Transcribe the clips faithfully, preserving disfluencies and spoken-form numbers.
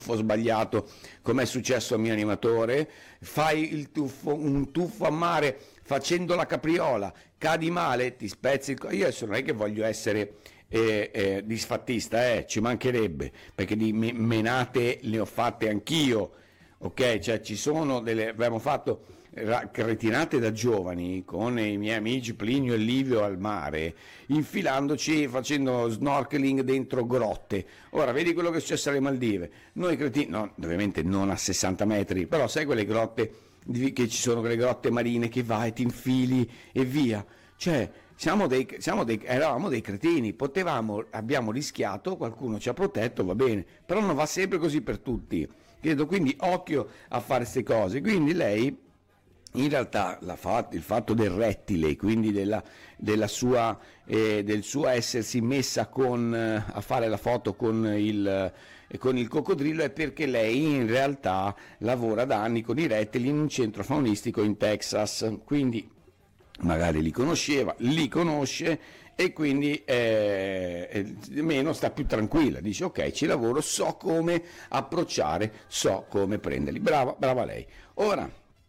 sbagliato, come è successo al mio animatore, fai il tuffo, un tuffo a mare facendo la capriola, cadi male, ti spezzi il co- io adesso non è che voglio essere eh, eh, disfattista, eh, ci mancherebbe, perché di me- menate ne ho fatte anch'io, ok? Cioè ci sono delle, abbiamo fatto ra- cretinate da giovani con i miei amici Plinio e Livio al mare, infilandoci, facendo snorkeling dentro grotte. Ora vedi quello che è successo alle Maldive, noi cretini, no, ovviamente non a sessanta metri, però sai quelle grotte di- che ci sono, quelle grotte marine che vai, ti infili e via, cioè siamo dei, siamo dei, eravamo dei cretini, potevamo, abbiamo rischiato, qualcuno ci ha protetto, va bene, però non va sempre così per tutti, credo, quindi occhio a fare queste cose. Quindi lei in realtà la fa, il fatto del rettile, quindi della, della sua, eh, del suo essersi messa con, eh, a fare la foto con il, eh, con il coccodrillo, è perché lei in realtà lavora da anni con i rettili in un centro faunistico in Texas, quindi magari li conosceva, li conosce e quindi eh, eh, meno sta più tranquilla, dice ok, ci lavoro, so come approcciare, so come prenderli. Brava, brava lei. Ora,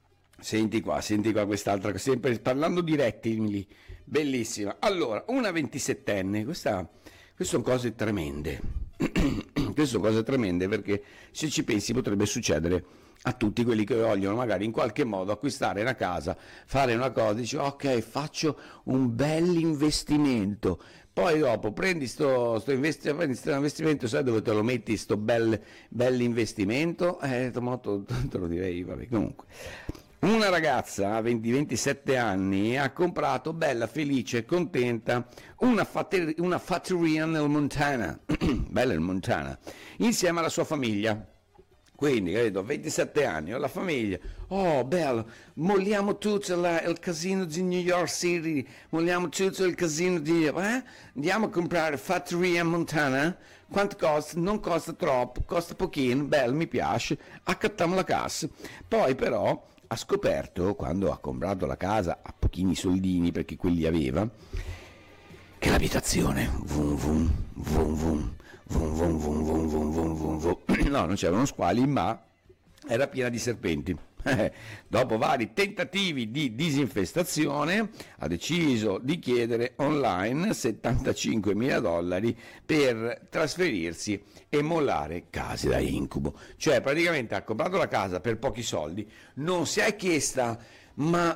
senti qua, senti qua quest'altra, sempre parlando di rettili, bellissima. Allora, una ventisettenne, questa, queste sono cose tremende, queste sono cose tremende perché se ci pensi potrebbe succedere a tutti quelli che vogliono magari in qualche modo acquistare una casa, fare una cosa, dici ok, faccio un bel investimento, poi dopo prendi sto, sto, investi- prendi sto investimento, sai dove te lo metti sto bel, bel investimento? Eh, te lo direi, vabbè, comunque. Una ragazza a venti ventisette anni ha comprato, bella, felice, contenta, una, fatter- una fattoria nel Montana, bella il Montana, insieme alla sua famiglia. Quindi, credo, ventisette anni, ho la famiglia, oh bello, molliamo tutto la, il casino di New York City, molliamo tutto il casino di... Eh? Andiamo a comprare fattoria Montana, quanto costa? Non costa troppo, costa pochino, bello, mi piace, accattiamo la casa. Poi però ha scoperto, quando ha comprato la casa a pochini soldini, perché quelli aveva, che l'abitazione, vum vum, vum vum, vum vum vum vum vum vum vum vum, no, non c'erano squali, ma era piena di serpenti. Dopo vari tentativi di disinfestazione ha deciso di chiedere online settantacinquemila dollari per trasferirsi e mollare case da incubo. Cioè praticamente ha comprato la casa per pochi soldi, non si è chiesta ma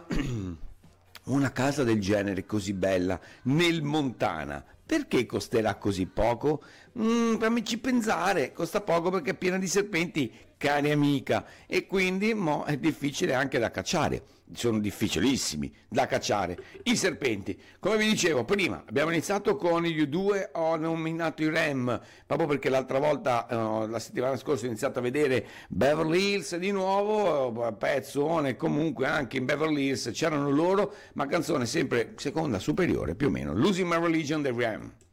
una casa del genere così bella nel Montana perché costerà così poco? Mm, fammici pensare, costa poco perché è piena di serpenti, cane amica, e quindi mo è difficile anche da cacciare, sono difficilissimi da cacciare i serpenti. Come vi dicevo prima, abbiamo iniziato con gli U due, ho nominato i R E M proprio perché l'altra volta, eh, la settimana scorsa ho iniziato a vedere Beverly Hills di nuovo, pezzone, comunque anche in Beverly Hills c'erano loro, ma canzone sempre seconda superiore più o meno, Losing My Religion dei R E M.